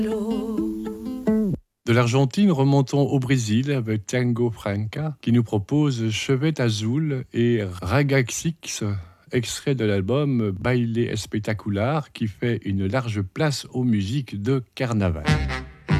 De l'Argentine, remontons au Brésil avec Tango Franca qui nous propose Chevet Azul et Ragaxix, extrait de l'album Baile Espectacular qui fait une large place aux musiques de carnaval.